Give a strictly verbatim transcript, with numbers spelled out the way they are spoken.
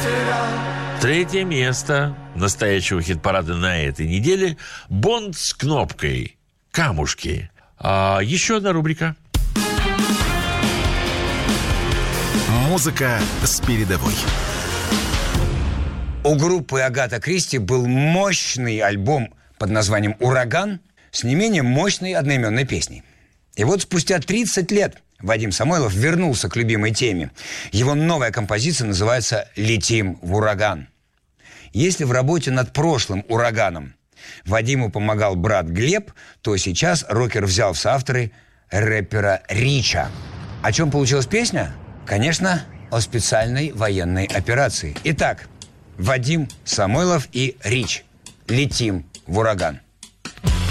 Третье место настоящего хит-парада на этой неделе – «Бонд с кнопкой. Камушки». А еще одна рубрика. Музыка с передовой. У группы Агата Кристи был мощный альбом под названием «Ураган» с не менее мощной одноименной песней. И вот спустя тридцать лет Вадим Самойлов вернулся к любимой теме. Его новая композиция называется «Летим в ураган». Если в работе над прошлым «Ураганом» Вадиму помогал брат Глеб, то сейчас рокер взял в соавторы рэпера Рича. О чем получилась песня? Конечно, о специальной военной операции. Итак, Вадим Самойлов и Рич. «Летим в ураган».